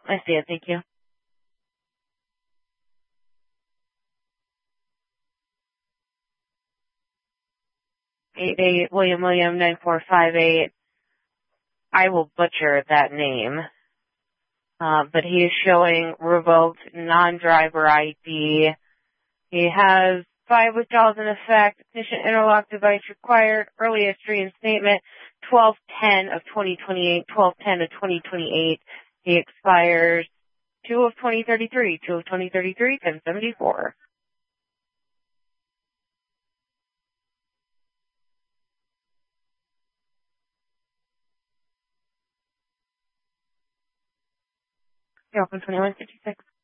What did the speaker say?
I see it. Thank you. 88 William 9458. I will butcher that name. But he is showing revoked non-driver ID. He has 5 withdrawals in effect. Ignition interlock device required. Earliest reinstatement 12/10 of 2028. 12/10 of 2028. He expires 2 of 2033. 2 of 2033. 1074. You're open 2156.